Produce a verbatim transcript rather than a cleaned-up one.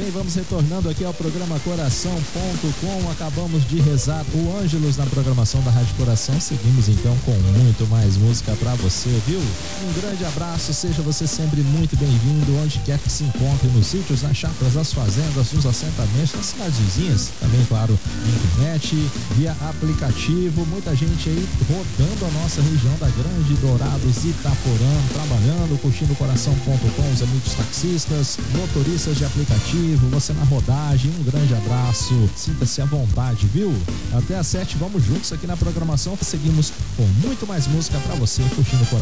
bem, vamos retornando aqui ao programa Coração ponto com. Acabamos de rezar o Ângelus na programação da Rádio Coração. Seguimos então com muito mais música pra você, viu? Um grande abraço, seja você sempre muito bem-vindo, onde quer que se encontre, nos sítios, nas chácaras, nas fazendas, nos assentamentos, nas cidades vizinhas, também, claro, na internet, via aplicativo. Muita gente aí rodando a nossa região da Grande Dourados, Itaporã, trabalhando, curtindo Coração ponto com, os amigos taxistas, motoristas de aplicativo, você na rodagem, um grande abraço, sinta-se à vontade, viu? Até às sete, vamos juntos aqui na programação, seguimos com muito mais música pra você, curtindo o Coração.